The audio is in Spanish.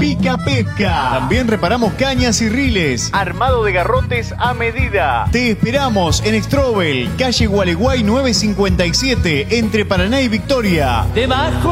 Pica Pesca. También reparamos cañas y riles. Armado de garrotes a medida. Te esperamos en Strobel, calle Gualeguay 957, entre Paraná y Victoria. Debajo